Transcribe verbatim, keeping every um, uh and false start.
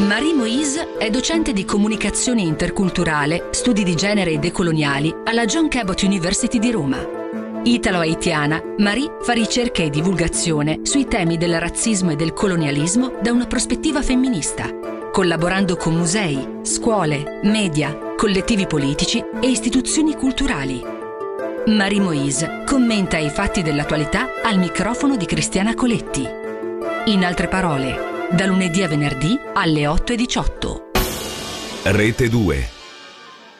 Marie Moïse è docente di comunicazione interculturale, studi di genere e decoloniali alla John Cabot University di Roma. Italo-haitiana, Marie fa ricerca e divulgazione sui temi del razzismo e del colonialismo da una prospettiva femminista, collaborando con musei, scuole, media, collettivi politici e istituzioni culturali. Marie Moïse commenta i fatti dell'attualità al microfono di Cristiana Coletti. In altre parole, da lunedì a venerdì alle otto e diciotto. Rete due.